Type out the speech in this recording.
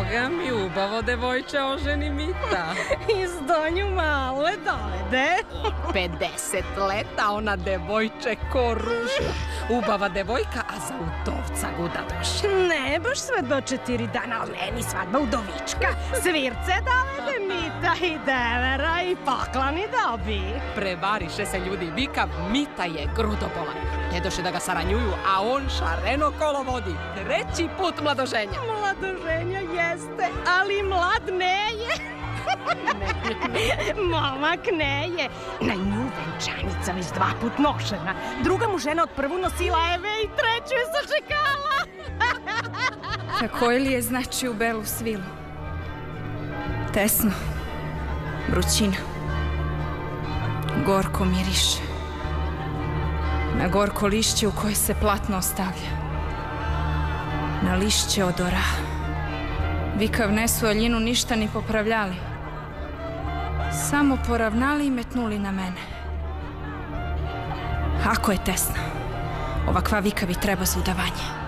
Boga mi, ubavo devojče oženi Mita. Iz Donju Malve dovede. 50 leta ona devojče ko ruža. Ubava devojka, a za udovca guda doše. Ne, baš svadba od 4 dana, ali meni svadba udovička. Svirce dovede Mita i devera i pokloni dobi. Prevariše se ljudi, vikav Mita je grudobolan. Ne doše da ga saranjuju, a on šareno kolo vodi. 3. put mladoženja. Mladoženja jeste, ali mlad ne je. Momak ne je. Na nju venčanica već 2 put nošena. Druga mu žena od prvu nosila Eve i 3. je sačekala. Takoj li je znači u belu svilu? Tesno, vrućina, gorko miriše. Na gorko lišće u koje se platno ostavlja. Na lišće odora. Vikav nesu aljinu ništa ni popravljali. Samo poravnali i metnuli na mene. Ako je tesna, ovakva vika bi treba za udavanje.